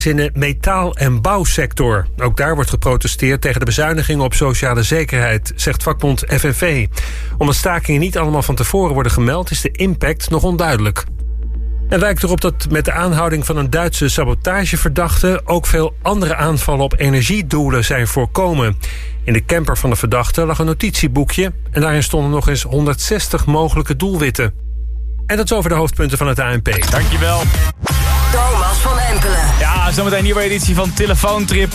in de metaal- en bouwsector. Ook daar wordt geprotesteerd tegen de bezuinigingen op sociale zekerheid, zegt vakbond FNV. Omdat stakingen niet allemaal van tevoren worden gemeld, is de impact nog onduidelijk. Het lijkt erop dat met de aanhouding van een Duitse sabotageverdachte ook veel andere aanvallen op energiedoelen zijn voorkomen. In de camper van de verdachte lag een notitieboekje en daarin stonden nog eens 160 mogelijke doelwitten. En dat is over de hoofdpunten van het ANP. Dankjewel. Thomas van Empelen. Ja, zometeen een nieuwe editie van Telefoontrip.